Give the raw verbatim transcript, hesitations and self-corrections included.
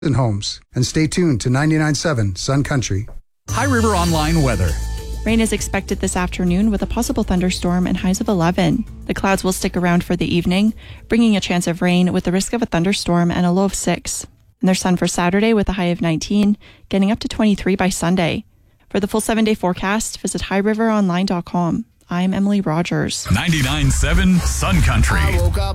and homes. And stay tuned to ninety-nine point seven Sun Country. High River Online weather. Rain is expected this afternoon with a possible thunderstorm and highs of eleven. The clouds will stick around for the evening, bringing a chance of rain with the risk of a thunderstorm and a low of six. And there's sun for Saturday with a high of nineteen, getting up to twenty-three by Sunday. For the full seven-day forecast, visit high river online dot com. I'm Emily Rogers. ninety-nine point seven Sun Country.